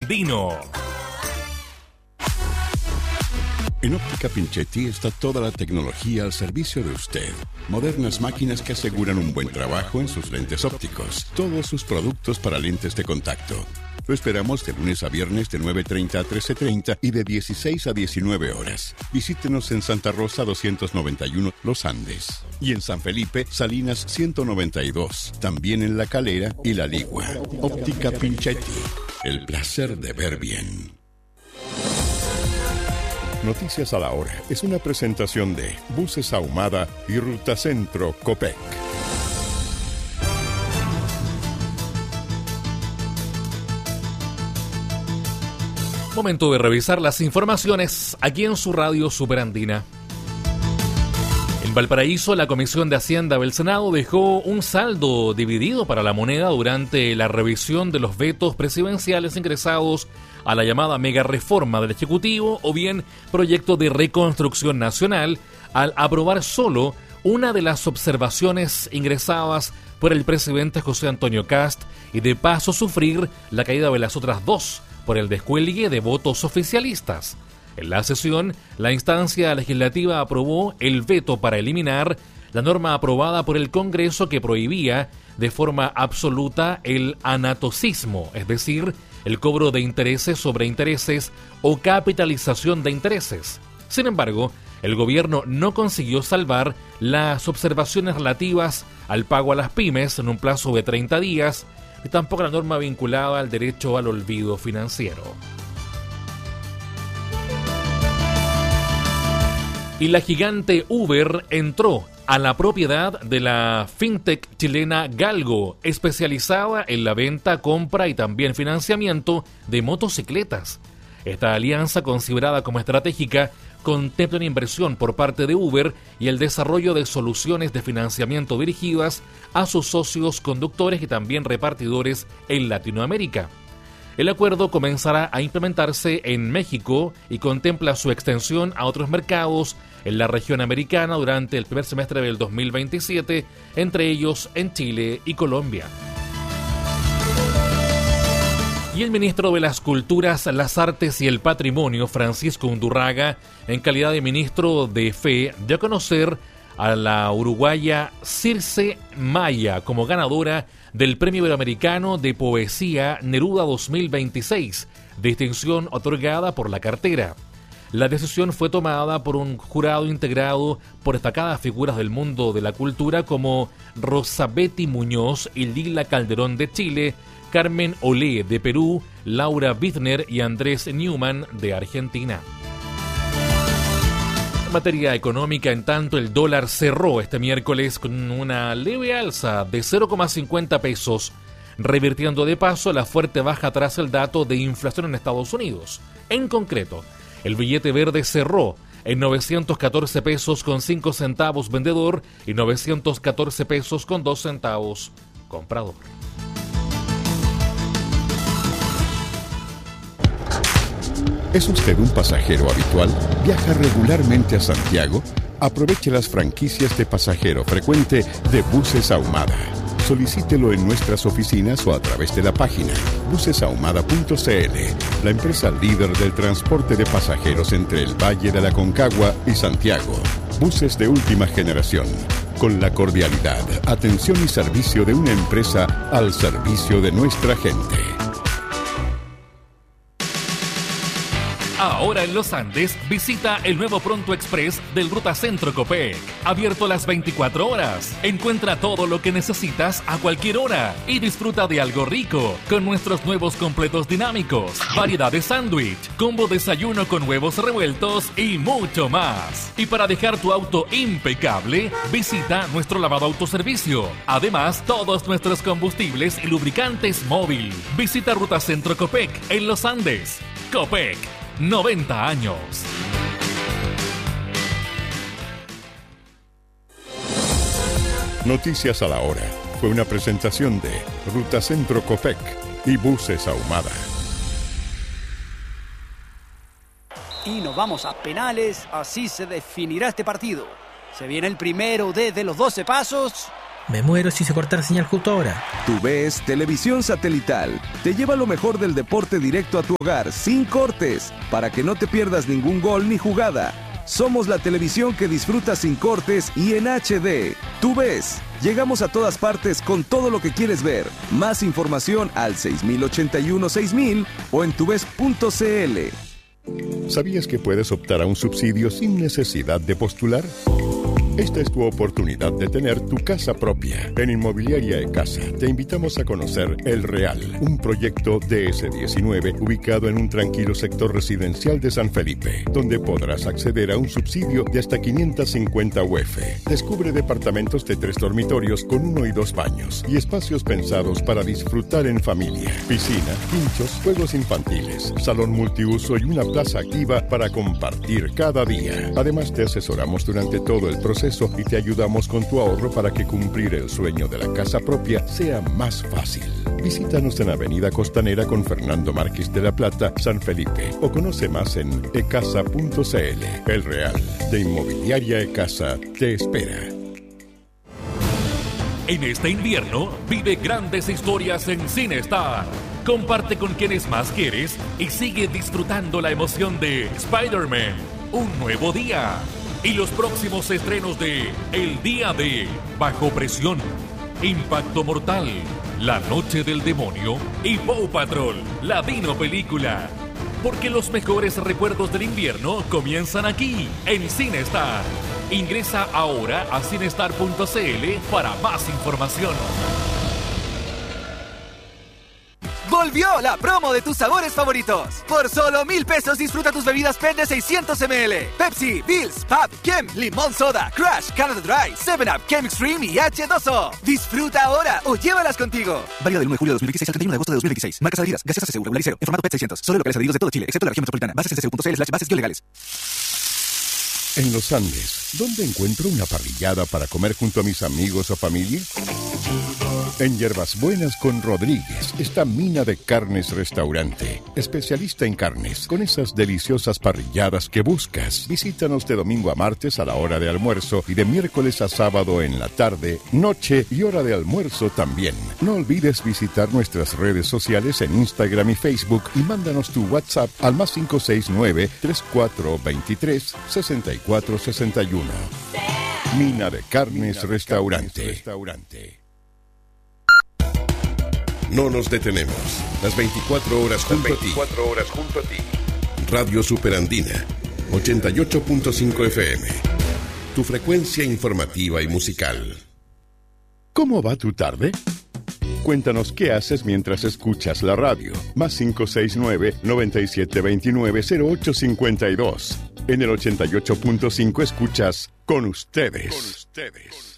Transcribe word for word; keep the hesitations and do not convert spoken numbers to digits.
Andino. En Óptica Pinchetti está toda la tecnología al servicio de usted. Modernas máquinas que aseguran un buen trabajo en sus lentes ópticos. Todos sus productos para lentes de contacto. Lo esperamos de lunes a viernes de nueve treinta a trece treinta y de dieciséis a diecinueve horas. Visítenos en Santa Rosa doscientos noventa y uno Los Andes. Y en San Felipe, Salinas ciento noventa y dos. También en La Calera y La Ligua. Óptica Pinchetti. El placer de ver bien. Noticias a la hora es una presentación de Buses Ahumada y Ruta Centro Copec. Momento de revisar las informaciones aquí en su radio Superandina. En Valparaíso, la Comisión de Hacienda del Senado dejó un saldo dividido para la moneda durante la revisión de los vetos presidenciales ingresados a la llamada mega reforma del Ejecutivo o bien proyecto de reconstrucción nacional, al aprobar solo una de las observaciones ingresadas por el presidente José Antonio Kast y de paso sufrir la caída de las otras dos por el descuelgue de votos oficialistas. En la sesión, la instancia legislativa aprobó el veto para eliminar la norma aprobada por el Congreso que prohibía de forma absoluta el anatocismo, es decir, el cobro de intereses sobre intereses o capitalización de intereses. Sin embargo, el gobierno no consiguió salvar las observaciones relativas al pago a las pymes en un plazo de treinta días y tampoco la norma vinculada al derecho al olvido financiero. Y la gigante Uber entró a la propiedad de la fintech chilena Galgo, especializada en la venta, compra y también financiamiento de motocicletas. Esta alianza, considerada como estratégica, contempla una inversión por parte de Uber y el desarrollo de soluciones de financiamiento dirigidas a sus socios conductores y también repartidores en Latinoamérica. El acuerdo comenzará a implementarse en México y contempla su extensión a otros mercados en la región americana durante el primer semestre del dos mil veintisiete, entre ellos en Chile y Colombia. Y el ministro de las Culturas, las Artes y el Patrimonio, Francisco Undurraga, en calidad de ministro de Fe, dio a conocer a la uruguaya Circe Maya como ganadora del Premio Iberoamericano de Poesía Neruda dos mil veintiséis, distinción otorgada por la cartera. La decisión fue tomada por un jurado integrado por destacadas figuras del mundo de la cultura como Rosabeti Muñoz y Lila Calderón de Chile, Carmen Olé de Perú, Laura Bittner y Andrés Newman de Argentina. En materia económica, en tanto, el dólar cerró este miércoles con una leve alza de cero coma cincuenta pesos, revirtiendo de paso la fuerte baja tras el dato de inflación en Estados Unidos. En concreto, el billete verde cerró en novecientos catorce pesos con cinco centavos vendedor y novecientos catorce pesos con dos centavos comprador. ¿Es usted un pasajero habitual? ¿Viaja regularmente a Santiago? Aproveche las franquicias de pasajero frecuente de Buses Ahumada. Solicítelo en nuestras oficinas o a través de la página buses ahumada punto c l, la empresa líder del transporte de pasajeros entre el Valle de la Aconcagua y Santiago. Buses de última generación, con la cordialidad, atención y servicio de una empresa al servicio de nuestra gente. Ahora en Los Andes, visita el nuevo Pronto Express del Ruta Centro Copec. Abierto las veinticuatro horas. Encuentra todo lo que necesitas a cualquier hora y disfruta de algo rico con nuestros nuevos completos dinámicos, variedad de sándwich, combo desayuno con huevos revueltos y mucho más. Y para dejar tu auto impecable, visita nuestro lavado autoservicio. Además, todos nuestros combustibles y lubricantes móvil. Visita Ruta Centro Copec en Los Andes. Copec. noventa años. Noticias a la hora. Fue una presentación de Ruta Centro Copec y Buses Ahumada. Y nos vamos a penales, así se definirá este partido. Se viene el primero desde los doce pasos Me muero si se corta la señal justo ahora. TUVES Televisión Satelital te lleva lo mejor del deporte directo a tu hogar, sin cortes, para que no te pierdas ningún gol ni jugada. Somos la televisión que disfrutas sin cortes y en H D. TUVES. Llegamos a todas partes con todo lo que quieres ver. Más información al seis mil ochenta y uno seis mil o en tuves punto c l. ¿Sabías que puedes optar a un subsidio sin necesidad de postular? Esta es tu oportunidad de tener tu casa propia. En Inmobiliaria E-Casa te invitamos a conocer El Real, un proyecto D S diecinueve ubicado en un tranquilo sector residencial de San Felipe, donde podrás acceder a un subsidio de hasta quinientos cincuenta U F. Descubre departamentos de tres dormitorios con uno y dos baños y espacios pensados para disfrutar en familia. Piscina, pinchos, juegos infantiles, salón multiuso y una plaza activa para compartir cada día. Además, te asesoramos durante todo el proceso y te ayudamos con tu ahorro para que cumplir el sueño de la casa propia sea más fácil. Visítanos en Avenida Costanera con Fernando Márquez de la Plata, San Felipe, o conoce más en e casa punto c l. El Real, de Inmobiliaria E-Casa, te espera. En este invierno, vive grandes historias en CineStar. Comparte con quienes más quieres y sigue disfrutando la emoción de Spider-Man, Un Nuevo Día. Y los próximos estrenos de El Día de Bajo Presión, Impacto Mortal, La Noche del Demonio y Paw Patrol, la Dino Película. Porque los mejores recuerdos del invierno comienzan aquí, en CineStar. Ingresa ahora a cinestar punto c l para más información. Volvió la promo de tus sabores favoritos. Por solo mil pesos disfruta tus bebidas P E T de seiscientos mililitros. Pepsi, Bills, Pab, Kem, Limón Soda, Crush, Canada Dry, seven up, Kem Extreme y H dos O. Disfruta ahora o llévalas contigo. Válido del uno de julio de dos mil veintiséis al treinta y uno de agosto de dos mil veintiséis. Marcas adheridas. Gaseosa C C U Regular Liceo. En formato P E T seiscientos. Solo locales adheridos de todo Chile, excepto la región metropolitana. Bases en c c u punto c l slash bases legales. En los Andes, ¿dónde encuentro una parrillada para comer junto a mis amigos o familia? En Hierbas Buenas con Rodríguez está Mina de Carnes Restaurante, especialista en carnes, con esas deliciosas parrilladas que buscas. Visítanos de domingo a martes a la hora de almuerzo y de miércoles a sábado en la tarde, noche y hora de almuerzo también. No olvides visitar nuestras redes sociales en Instagram y Facebook y mándanos tu WhatsApp al más cinco seis nueve, tres cuatro dos tres, seis cuatro seis uno. Mina de Carnes Restaurante. No nos detenemos. Las veinticuatro horas junto a ti. horas junto a ti. Radio Superandina, ochenta y ocho punto cinco F M. Tu frecuencia informativa y musical. ¿Cómo va tu tarde? Cuéntanos qué haces mientras escuchas la radio. Más cinco seis nueve, nueve siete dos nueve, cero ocho cinco dos. En el ochenta y ocho punto cinco escuchas Con Ustedes. Con ustedes.